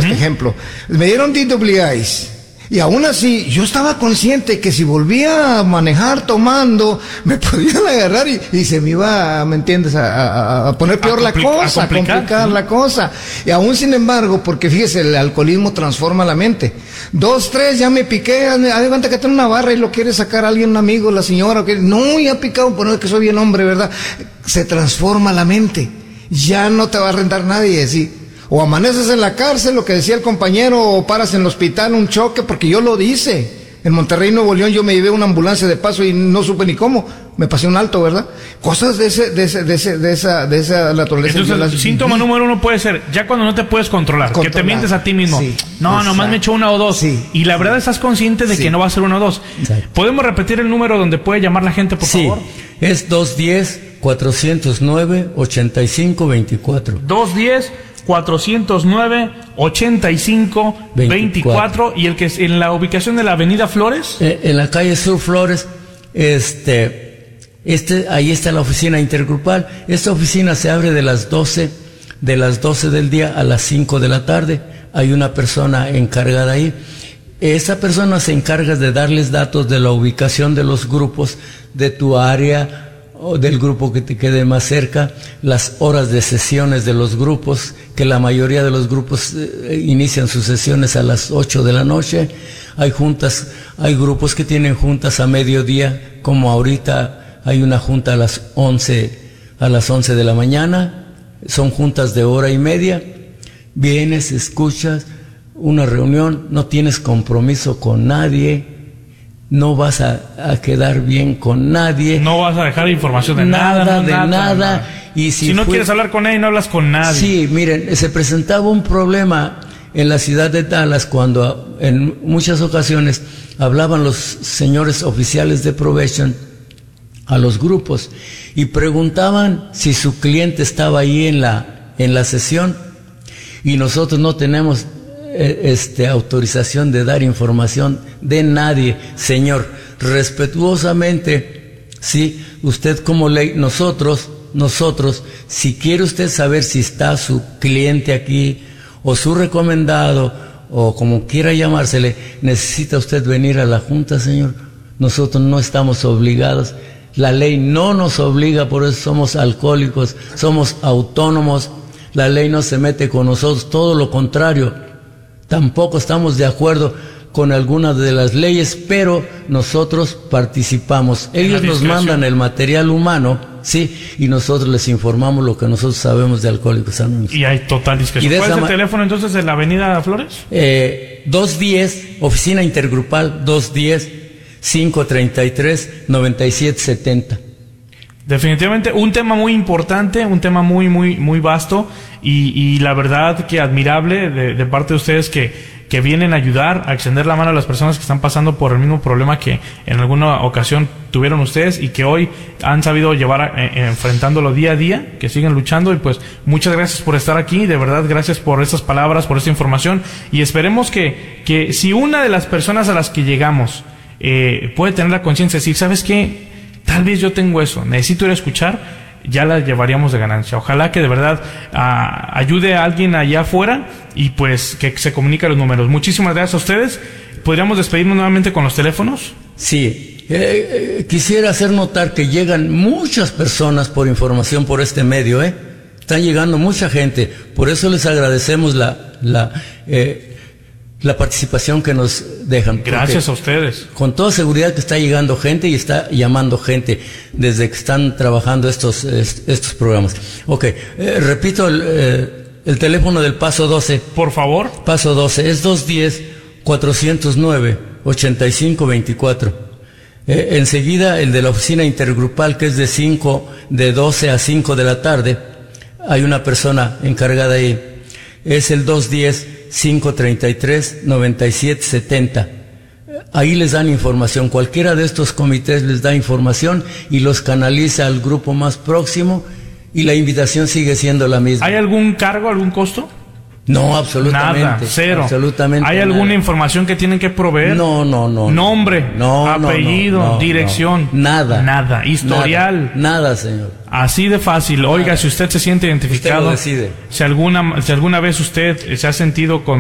este ejemplo. Me dieron DWIs. Y aún así, yo estaba consciente que si volvía a manejar tomando, me podían agarrar y se me iba, ¿me entiendes?, a poner peor la cosa, a complicar la cosa. Y aún sin embargo, porque fíjese, el alcoholismo transforma la mente. 2, 3, ya me piqué, haz de cuenta que tiene una barra y lo quiere sacar alguien, un amigo, la señora, no, ya picado, por no es que soy bien hombre, ¿verdad? Se transforma la mente. Ya no te va a rentar nadie, ¿sí? O amaneces en la cárcel, lo que decía el compañero, o paras en el hospital, un choque, porque yo lo hice. En Monterrey, Nuevo León, yo me llevé una ambulancia de paso y no supe ni cómo. Me pasé un alto, ¿verdad? Cosas de esa naturaleza. Entonces, el síntoma número 1 puede ser, ya cuando no te puedes controlar, que te mientes a ti mismo. Sí, no, nomás me echo 1 o 2. Sí, y la verdad estás consciente de que no va a ser 1 o 2. Exacto. ¿Podemos repetir el número donde puede llamar la gente, por favor? Es 210-409-8524. 210-409-8524. Y el que es en la ubicación de la Avenida Flores. En la calle Sur Flores, ahí está la oficina intergrupal. Esta oficina se abre de las 12 del día a las 5 de la tarde. Hay una persona encargada ahí. Esa persona se encarga de darles datos de la ubicación de los grupos de tu área o del grupo que te quede más cerca, las horas de sesiones de los grupos, que la mayoría de los grupos inician sus sesiones a las 8 de la noche. Hay grupos que tienen juntas a mediodía, como ahorita hay una junta a las 11 de la mañana. Son juntas de hora y media. Vienes, escuchas una reunión, no tienes compromiso con nadie. No vas a quedar bien con nadie. No vas a dejar información de nada. Y si no quieres hablar con nadie, no hablas con nadie. Sí, miren, se presentaba un problema en la ciudad de Dallas cuando en muchas ocasiones hablaban los señores oficiales de probation a los grupos y preguntaban si su cliente estaba ahí en la sesión, y nosotros no tenemos autorización de dar información de nadie, señor. Respetuosamente, sí, usted como ley, nosotros, si quiere usted saber si está su cliente aquí, o su recomendado, o como quiera llamársele, necesita usted venir a la junta, señor. Nosotros no estamos obligados. La ley no nos obliga, por eso somos alcohólicos, somos autónomos. La ley no se mete con nosotros, todo lo contrario. Tampoco estamos de acuerdo con algunas de las leyes, pero nosotros participamos. Ellos nos mandan el material humano, sí, y nosotros les informamos lo que nosotros sabemos de Alcohólicos Anónimos. Y hay total discreción. ¿Cuál es el teléfono entonces de la Avenida Flores? 210, oficina intergrupal, 210-533-9770. Definitivamente un tema muy importante, un tema muy, muy, muy vasto, y la verdad que admirable de parte de ustedes que vienen a ayudar, a extender la mano a las personas que están pasando por el mismo problema que en alguna ocasión tuvieron ustedes y que hoy han sabido llevar enfrentándolo día a día, que siguen luchando. Y pues muchas gracias por estar aquí, de verdad gracias por estas palabras, por esta información, y esperemos que si una de las personas a las que llegamos puede tener la conciencia de decir, ¿sabes qué? Tal vez yo tengo eso, necesito ir a escuchar, ya la llevaríamos de ganancia. Ojalá que de verdad ayude a alguien allá afuera y pues que se comunique los números. Muchísimas gracias a ustedes. ¿Podríamos despedirnos nuevamente con los teléfonos? Sí, quisiera hacer notar que llegan muchas personas por información por este medio, Están llegando mucha gente, por eso les agradecemos la participación que nos dejan. Gracias a ustedes. Con toda seguridad que está llegando gente y está llamando gente desde que están trabajando estos programas. Ok, repito el teléfono del Paso 12. Por favor. Paso 12 es 210-409-8524. Enseguida el de la oficina intergrupal, que es de 12 a 5 de la tarde. Hay una persona encargada ahí. Es el 210-533-9770. Ahí les dan información. Cualquiera de estos comités les da información y los canaliza al grupo más próximo, y la invitación sigue siendo la misma. ¿Hay algún cargo, algún costo? No, absolutamente. Nada, cero. Absolutamente. ¿Hay alguna información que tienen que proveer? No. Nombre, apellido, dirección. Nada. Historial. Nada, señor. Así de fácil. Oiga, si usted se siente identificado, usted lo decide. Si alguna vez usted se ha sentido con